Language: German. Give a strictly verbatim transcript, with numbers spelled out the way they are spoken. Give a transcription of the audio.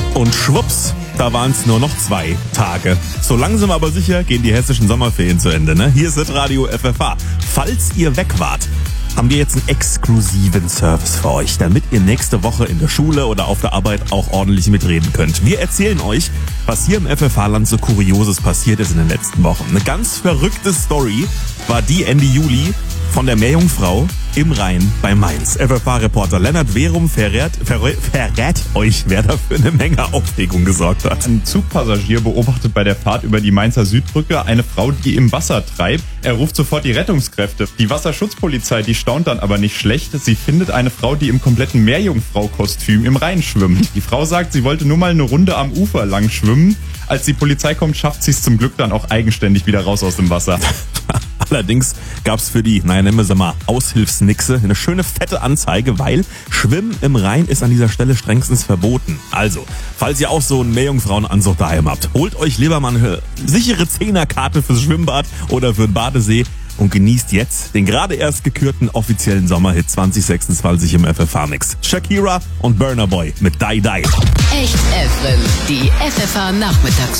Und schwupps, da waren es nur noch zwei Tage. So langsam aber sicher gehen die hessischen Sommerferien zu Ende, ne? Hier ist Hitradio F F H. Falls ihr weg wart, haben wir jetzt einen exklusiven Service für euch, damit ihr nächste Woche in der Schule oder auf der Arbeit auch ordentlich mitreden könnt. Wir erzählen euch, was hier im F F H-Land so Kurioses passiert ist in den letzten Wochen. Eine ganz verrückte Story war die Ende Juli von der Meerjungfrau im Rhein bei Mainz. F F H-Reporter Lennart Werum verrät, verrät, verrät euch, wer da für eine Menge Aufregung gesorgt hat. Ein Zugpassagier beobachtet bei der Fahrt über die Mainzer Südbrücke eine Frau, die im Wasser treibt. Er ruft sofort die Rettungskräfte. Die Wasserschutzpolizei, die staunt dann aber nicht schlecht. Sie findet eine Frau, die im kompletten Meerjungfrau-Kostüm im Rhein schwimmt. Die Frau sagt, sie wollte nur mal eine Runde am Ufer lang schwimmen. Als die Polizei kommt, schafft sie es zum Glück dann auch eigenständig wieder raus aus dem Wasser. Allerdings gab's für die, naja, nennen wir sie mal, Aushilfsnixe eine schöne fette Anzeige, weil Schwimmen im Rhein ist an dieser Stelle strengstens verboten. Also, falls ihr auch so einen Meerjungfrauenanzug daheim habt, holt euch lieber mal eine sichere Zehnerkarte fürs Schwimmbad oder für den Badesee und genießt jetzt den gerade erst gekürten offiziellen Sommerhit zwanzig sechsundzwanzig im F F H-Mix. Shakira und Burna Boy mit Die Die. Echt F M, die F F H Nachmittags